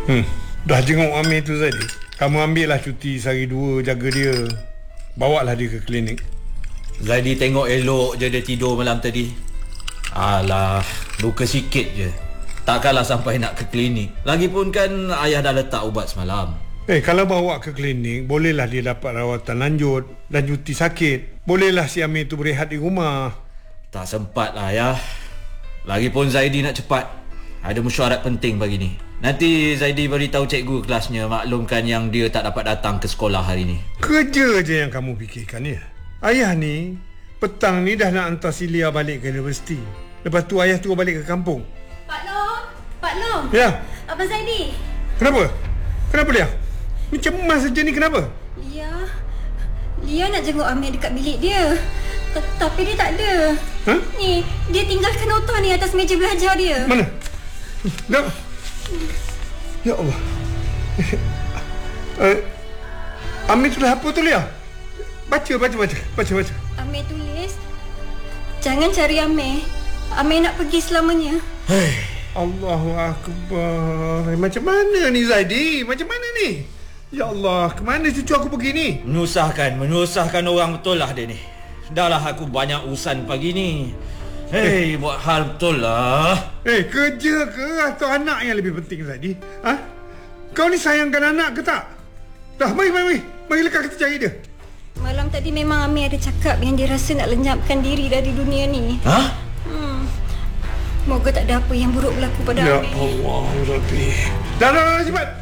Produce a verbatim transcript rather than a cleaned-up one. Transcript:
Hmm. Dah jenguk Amir tu Zaidi. Kamu ambil lah cuti sehari dua, jaga dia. Bawa lah dia ke klinik. Zaidi tengok elok je dia tidur malam tadi. Alah, luka sikit je. Takkanlah sampai nak ke klinik. Lagipun kan ayah dah letak ubat semalam. Eh, kalau bawa ke klinik, bolehlah dia dapat rawatan lanjut dan cuti sakit. Bolehlah si Amir tu berehat di rumah. Tak sempat lah ya. Lagipun Zaidi nak cepat. Ada mesyuarat penting pagi ni. Nanti Zaidi beritahu cikgu kelasnya maklumkan yang dia tak dapat datang ke sekolah hari ni. Kerja je yang kamu fikirkan ya. Ayah ni petang ni dah nak hantar si Lia balik ke universiti. Lepas tu ayah turun balik ke kampung. Pak Long, Pak Long. Ya. Abang Zaidi. Kenapa? Kenapa Lia? Ni cemas saja ni, kenapa? Lia. Lia nak jenguk Amir dekat bilik dia. T- Tapi dia tak ada. Ha? Ni, dia tinggalkan nota ni atas meja belajar dia. Mana? Dah. Ya Allah. Uh, Amir tulis apa tu Lia? Baca, baca, baca. Baca, baca. Amir tulis, jangan cari Amir. Amir nak pergi selamanya. Hei. Allahu Akbar. Macam mana ni Zaidi? Macam mana ni? Ya Allah, ke mana cucu aku pergi ni? Menyusahkan, menyusahkan orang betul lah dia ni. Dah lah aku banyak urusan pagi ni. Hei, buat hal betul lah. Eh, kerja ke atau anak yang lebih penting Zaidi? Ha? Kau ni sayangkan anak ke tak? Dah, mari, mari, mari. Mari lekat kita cari dia. Malam tadi memang Amir ada cakap yang dia rasa nak lenyapkan diri dari dunia ni. Ha? Hmm. Moga tak ada apa yang buruk berlaku pada Ya Amir. Allah, Rabbi. Dah, dah, dah, cepat.